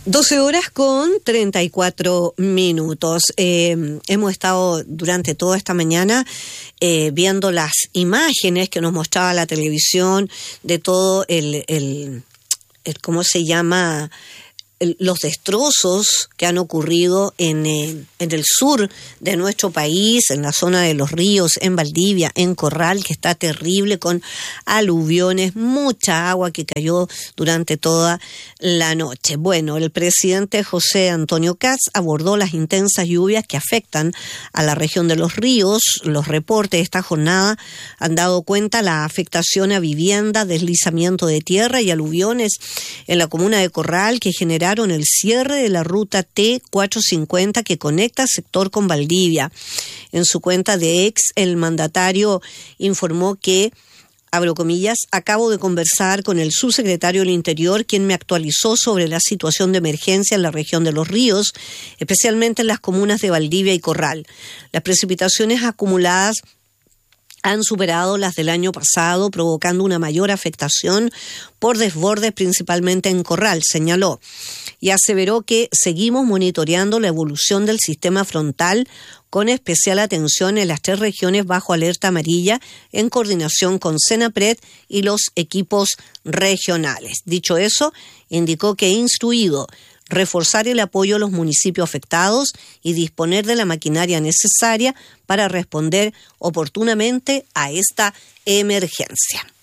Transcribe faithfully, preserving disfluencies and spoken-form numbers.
doce horas con treinta y cuatro minutos. Eh, hemos estado durante toda esta mañana eh, viendo las imágenes que nos mostraba la televisión de todo el, el, el ¿cómo se llama?, el, los destrozos que han ocurrido en, en, en el sur de nuestro país, en la zona de los ríos, en Valdivia, en Corral, que está terrible, con aluviones, mucha agua que cayó durante toda la noche. Bueno, el presidente José Antonio Kast abordó las intensas lluvias que afectan a la región de los ríos. Los reportes de esta jornada han dado cuenta de la afectación a vivienda, deslizamiento de tierra y aluviones en la comuna de Corral, que generaron el cierre de la ruta T cuatrocientos cincuenta que conecta el sector con Valdivia. En su cuenta de ex, el mandatario informó que, abro comillas, acabo de conversar con el subsecretario del Interior, quien me actualizó sobre la situación de emergencia en la región de los ríos, especialmente en las comunas de Valdivia y Corral. Las precipitaciones acumuladas han superado las del año pasado, provocando una mayor afectación por desbordes, principalmente en Corral, señaló, y aseveró que seguimos monitoreando la evolución del sistema frontal con especial atención en las tres regiones bajo alerta amarilla, en coordinación con Senapred y los equipos regionales. Dicho eso, indicó que ha instruido reforzar el apoyo a los municipios afectados y disponer de la maquinaria necesaria para responder oportunamente a esta emergencia.